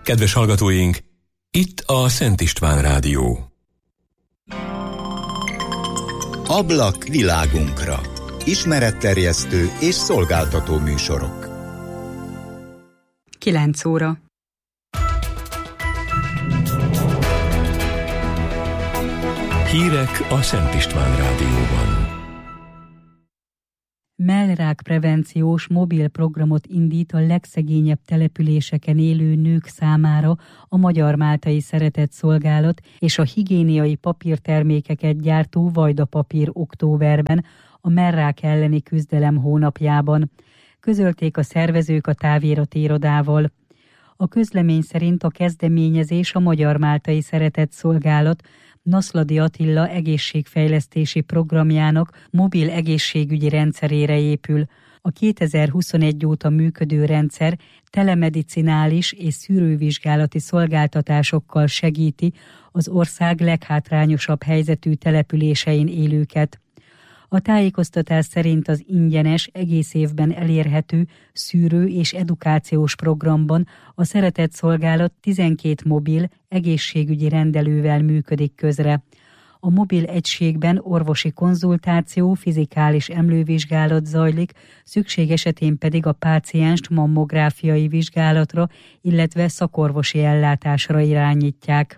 Kedves hallgatóink, itt a Szent István Rádió. Ablak világunkra. Ismeretterjesztő és szolgáltató műsorok. 9 óra. Hírek a Szent István Rádióban. Mellrák prevenciós mobil programot indít a legszegényebb településeken élő nők számára a Magyar-Máltai Szeretetszolgálat és a higiéniai papírtermékeket gyártó Vajda Papír októberben, a mellrák elleni küzdelem hónapjában. Közölték a szervezők a távirati irodával. A közlemény szerint a kezdeményezés a Magyar-Máltai Szeretetszolgálat Naszladi Attila egészségfejlesztési programjának mobil egészségügyi rendszerére épül. A 2021 óta működő rendszer telemedicinális és szűrővizsgálati szolgáltatásokkal segíti az ország leghátrányosabb helyzetű településein élőket. A tájékoztatás szerint az ingyenes, egész évben elérhető szűrő- és edukációs programban a Szeretetszolgálat 12 mobil egészségügyi rendelővel működik közre. A mobil egységben orvosi konzultáció, fizikális emlővizsgálat zajlik, szükség esetén pedig a pácienst mammográfiai vizsgálatra, illetve szakorvosi ellátásra irányítják.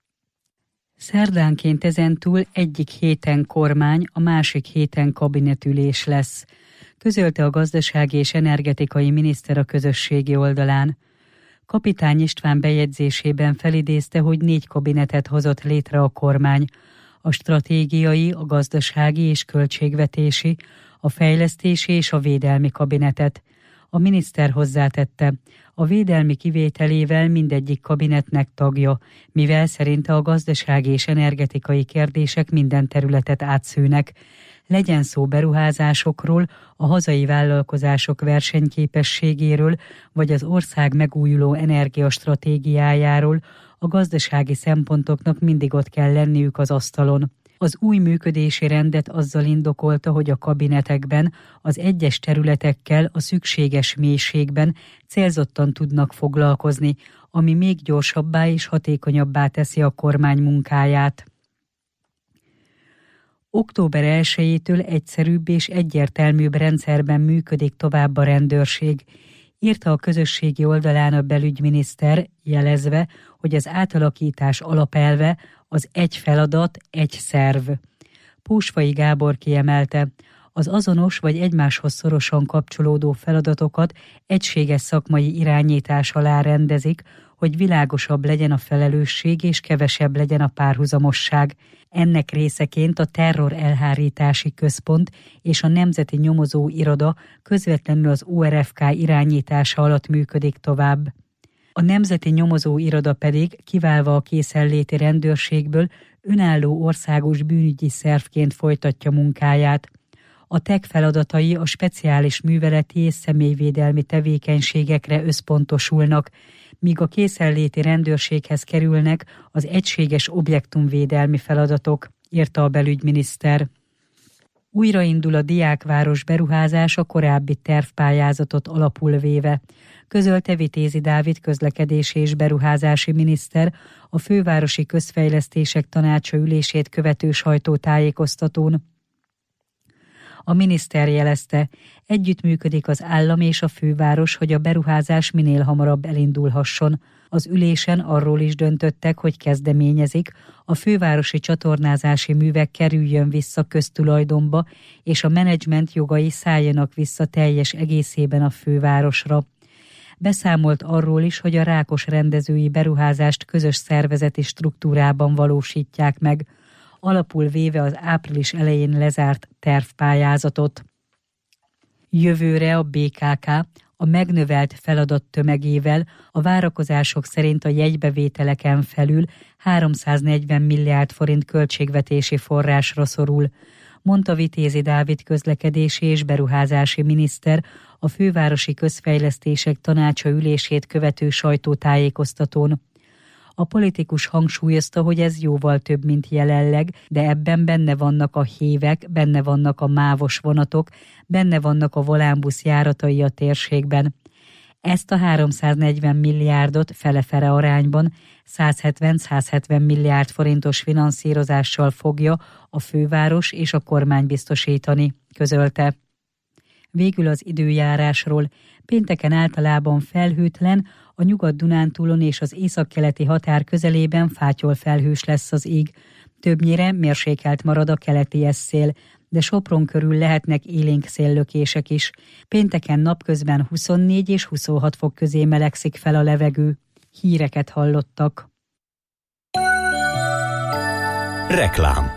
Szerdánként ezentúl egyik héten kormány, a másik héten kabinetülés lesz, közölte a gazdasági és energetikai miniszter a közösségi oldalán. Kapitány István bejegyzésében felidézte, hogy 4 kabinetet hozott létre a kormány: a stratégiai, a gazdasági és költségvetési, a fejlesztési és a védelmi kabinetet. A miniszter hozzátette, a védelmi kivételével mindegyik kabinetnek tagja, mivel szerinte a gazdasági és energetikai kérdések minden területet átszőnek. Legyen szó beruházásokról, a hazai vállalkozások versenyképességéről, vagy az ország megújuló energiastratégiájáról, a gazdasági szempontoknak mindig ott kell lenniük az asztalon. Az új működési rendet azzal indokolta, hogy a kabinetekben az egyes területekkel a szükséges mélységben célzottan tudnak foglalkozni, ami még gyorsabbá és hatékonyabbá teszi a kormány munkáját. Október 1-től egyszerűbb és egyértelműbb rendszerben működik tovább a rendőrség, írta a közösségi oldalán a belügyminiszter, jelezve, hogy az átalakítás alapelve az egy feladat, egy szerv. Pósfai Gábor kiemelte, az azonos vagy egymáshoz szorosan kapcsolódó feladatokat egységes szakmai irányítás alá rendezik, hogy világosabb legyen a felelősség és kevesebb legyen a párhuzamosság. Ennek részeként a Terror Elhárítási Központ és a Nemzeti Nyomozó Iroda közvetlenül az ORFK irányítása alatt működik tovább. A Nemzeti Nyomozó Iroda pedig, kiválva a készenléti rendőrségből, önálló országos bűnügyi szervként folytatja munkáját. A TEK feladatai a speciális műveleti és személyvédelmi tevékenységekre összpontosulnak, míg a készenléti rendőrséghez kerülnek az egységes objektumvédelmi feladatok, írta a belügyminiszter. Újraindul a Diákváros beruházás a korábbi tervpályázatot alapul véve, közölte Vitézi Dávid közlekedési és beruházási miniszter a Fővárosi Közfejlesztések Tanácsa ülését követő sajtótájékoztatón. A miniszter jelezte, együttműködik az állam és a főváros, hogy a beruházás minél hamarabb elindulhasson. Az ülésen arról is döntöttek, hogy kezdeményezik, a fővárosi csatornázási művek kerüljön vissza köztulajdonba, és a menedzsment jogai szálljanak vissza teljes egészében a fővárosra. Beszámolt arról is, hogy a Rákos rendezői beruházást közös szervezeti struktúrában valósítják meg, alapul véve az április elején lezárt tervpályázatot. Jövőre a BKK a megnövelt feladat tömegével a várakozások szerint a jegybevételeken felül 340 milliárd forint költségvetési forrásra szorul, mondta Vitézi Dávid közlekedési és beruházási miniszter a Fővárosi Közfejlesztések Tanácsa ülését követő sajtótájékoztatón. A politikus hangsúlyozta, hogy ez jóval több, mint jelenleg, de ebben benne vannak a hévek, benne vannak a mávos vonatok, benne vannak a volánbusz járatai a térségben. Ezt a 340 milliárdot fele-fele arányban 170-170 milliárd forintos finanszírozással fogja a főváros és a kormány biztosítani, közölte. Végül az időjárásról. Pénteken általában felhőtlen, a Nyugat-Dunántúlon és az északkeleti határ közelében fátyolfelhős lesz az ég. Többnyire mérsékelt marad a keleti szél, de Sopron körül lehetnek élénk széllökések is. Pénteken napközben 24 és 26 fok közé melegszik fel a levegő. Híreket hallottak. Reklám.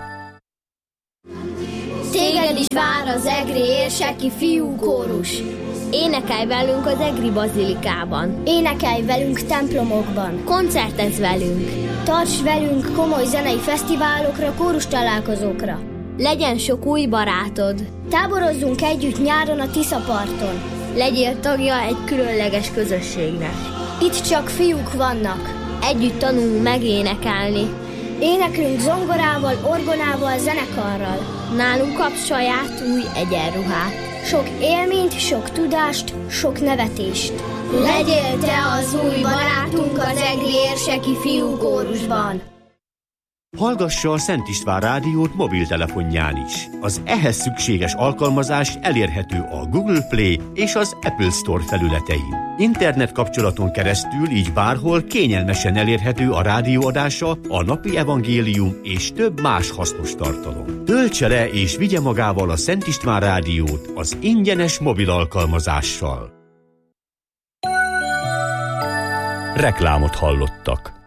Téged is vár az egri érseki fiúkórus. Énekelj velünk az egri bazilikában. Énekelj velünk templomokban. Koncertezz velünk. Tarts velünk komoly zenei fesztiválokra, kórus találkozókra. Legyen sok új barátod. Táborozzunk együtt nyáron a Tiszaparton. Legyél tagja egy különleges közösségnek. Itt csak fiúk vannak. Együtt tanulunk megénekelni. Éneklünk zongorával, orgonával, zenekarral. Nálunk kapsz saját új egyenruhát. Sok élményt, sok tudást, sok nevetést. Legyél te az új barátunk az egri érseki fiúkórusban. Hallgassa a Szent István rádiót mobiltelefonján is. Az ehhez szükséges alkalmazás elérhető a Google Play és az Apple Store felületein. Internet kapcsolaton keresztül így bárhol kényelmesen elérhető a rádióadása, a napi evangélium és több más hasznos tartalom. Töltse le és vigye magával a Szent István rádiót az ingyenes mobil alkalmazással. Reklámot hallottak.